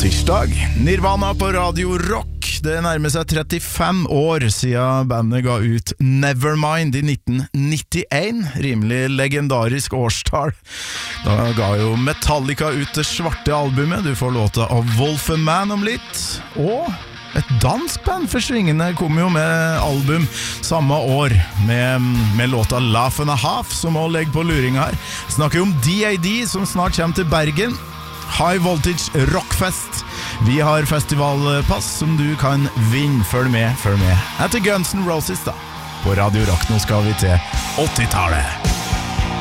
tirsdag. Nirvana på Radio Rock. Det nærmer seg 35 år siden bandet ga ut Nevermind i 1991. Rimelig legendarisk årstall. Da ga jo Metallica ut det svarte albumet. Du får låta av Wolfman om litt. Og et dansk band for svingene kom jo med album samme år med låta Laugh and a Half, som også legger på luring her. Snakker om DAD, som snart kommer til Bergen. High Voltage Rockfest. Vi har festivalpass som du kan vinne. Følg med. Etter Guns N' Roses da. På Radio Rock nå skal vi til 80-tallet.